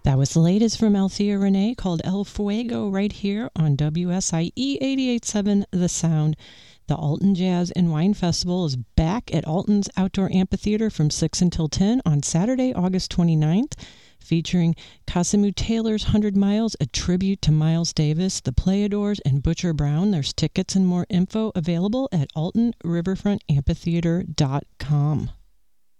That was the latest from Althea Renee called El Fuego right here on WSIE 88.7 The Sound. The Alton Jazz and Wine Festival is back at Alton's Outdoor Amphitheater from 6 until 10 on Saturday, August 29th, featuring Casimu Taylor's 100 Miles, a tribute to Miles Davis, the Playadors, and Butcher Brown. There's tickets and more info available at altonriverfrontamphitheater.com.